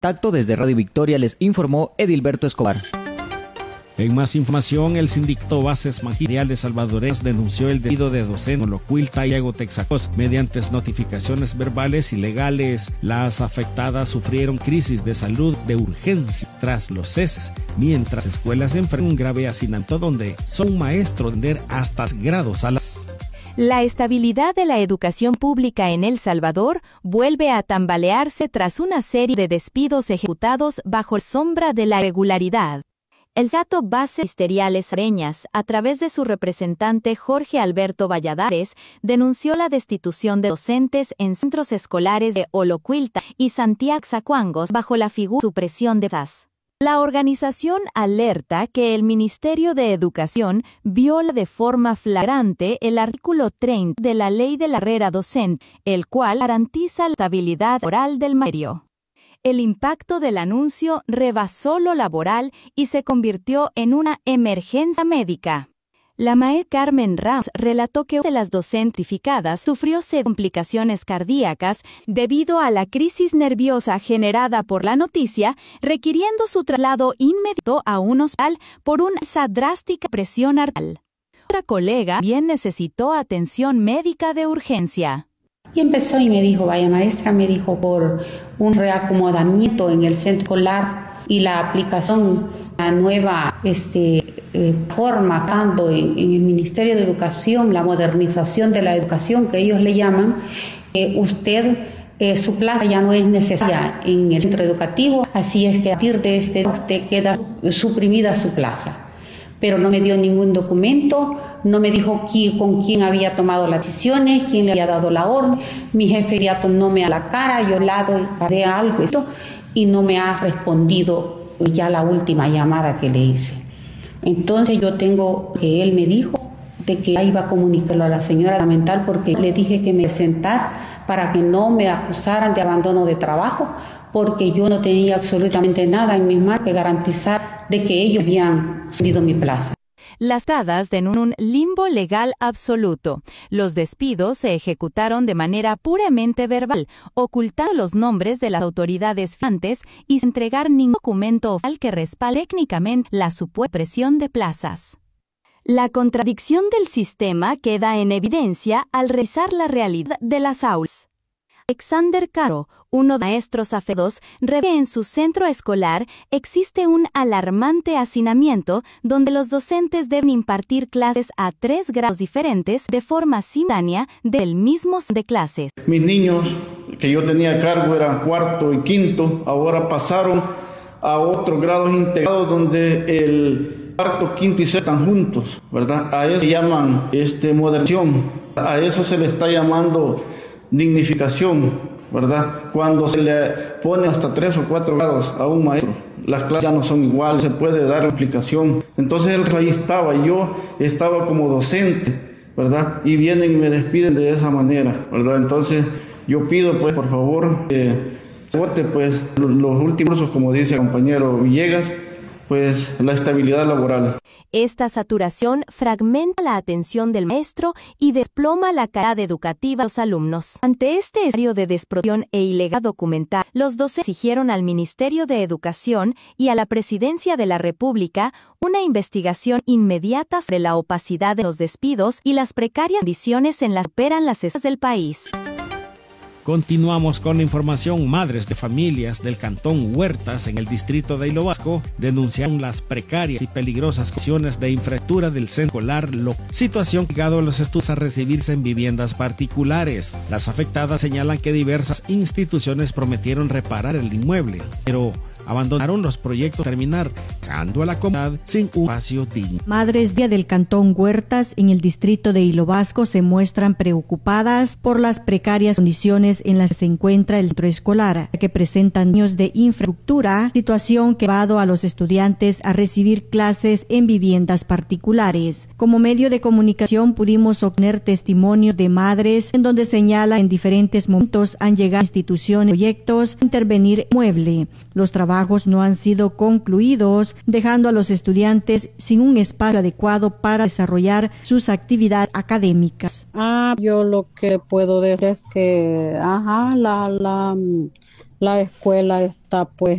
Tacto desde Radio Victoria les informó Edilberto Escobar. En más información, el sindicato Bases Magisteriales Salvadoreñas denunció el despido de docente Olocuilta y Ego Texacos mediante notificaciones verbales y legales. Las afectadas sufrieron crisis de salud de urgencia tras los ceses, mientras escuelas enfrentan un grave hacinamiento donde son maestros de hasta grados a las. La estabilidad de la educación pública en El Salvador vuelve a tambalearse tras una serie de despidos ejecutados bajo la sombra de la irregularidad. El sindicato Bases Magisteriales Salvadoreñas, a través de su representante Jorge Alberto Valladares, denunció la destitución de docentes en centros escolares de Olocuilta y Santiago Zacuangos bajo la figura de supresión de plazas. La organización alerta que el Ministerio de Educación viola de forma flagrante el artículo 30 de la Ley de la Carrera Docente, el cual garantiza la estabilidad laboral del magisterio. El impacto del anuncio rebasó lo laboral y se convirtió en una emergencia médica. La maestra Carmen Ramos relató que una de las docentes notificadas sufrió complicaciones cardíacas debido a la crisis nerviosa generada por la noticia, requiriendo su traslado inmediato a un hospital por una drástica presión arterial. Otra colega bien necesitó atención médica de urgencia. Y empezó y me dijo, vaya maestra, me dijo, por un reacomodamiento en el centro escolar y la aplicación, la nueva forma, tanto en el Ministerio de Educación, la modernización de la educación que ellos le llaman, su plaza ya no es necesaria en el centro educativo, así es que a partir de usted queda suprimida su plaza. Pero no me dio ningún documento, no me dijo con quién había tomado las decisiones, quién le había dado la orden. Mi jefe inmediato no me da la cara, yo haré algo y no me ha respondido ya la última llamada que le hice. Entonces él me dijo de que iba a comunicarlo a la señora mental porque le dije que me sentara para que no me acusaran de abandono de trabajo, porque yo no tenía absolutamente nada en mis manos que garantizar de que ellos habían subido mi plaza. Las dadas en un limbo legal absoluto. Los despidos se ejecutaron de manera puramente verbal, ocultando los nombres de las autoridades fiantes y sin entregar ningún documento oficial que respalde técnicamente la supuesta presión de plazas. La contradicción del sistema queda en evidencia al revisar la realidad de las aulas. Alexander Caro, uno de los maestros afectados, revela que en su centro escolar existe un alarmante hacinamiento donde los docentes deben impartir clases a 3 grados diferentes de forma simultánea del mismo de clases. Mis niños que yo tenía a cargo eran 4º y 5º, ahora pasaron a otros grados integrados donde el 4º, 5º y 6º están juntos, ¿verdad? A eso se llaman modernización, a eso se le está llamando dignificación, ¿verdad? Cuando se le pone hasta 3 o 4 grados a un maestro, las clases ya no son iguales, se puede dar explicación. Entonces él ahí estaba, yo estaba como docente, ¿verdad? Y vienen y me despiden de esa manera, ¿verdad? Entonces yo pido, pues, por favor, vote, pues, los últimos cursos, como dice el compañero Villegas, pues, la estabilidad laboral. Esta saturación fragmenta la atención del maestro y desploma la calidad educativa de los alumnos. Ante este escenario de desprotección e ilegal documental, los docentes exigieron al Ministerio de Educación y a la Presidencia de la República una investigación inmediata sobre la opacidad de los despidos y las precarias condiciones en las que operan las escuelas del país. Continuamos con la información. Madres de familias del cantón Huertas en el distrito de Hilo Vasco denunciaron las precarias y peligrosas condiciones de infraestructura del centro escolar, situación que ha obligado a los estudiantes a recibirse en viviendas particulares. Las afectadas señalan que diversas instituciones prometieron reparar el inmueble, pero abandonaron los proyectos terminar, dejando a la comunidad sin un espacio digno. Madres del cantón Huertas en el distrito de Hilo Vasco se muestran preocupadas por las precarias condiciones en las que se encuentra el centro escolar, que presentan daños de infraestructura, situación que ha llevado a los estudiantes a recibir clases en viviendas particulares. Como medio de comunicación pudimos obtener testimonios de madres en donde señalan en diferentes momentos han llegado instituciones, proyectos, a intervenir mueble. Los trabajos no han sido concluidos, dejando a los estudiantes sin un espacio adecuado para desarrollar sus actividades académicas. Yo lo que puedo decir es que La escuela está pues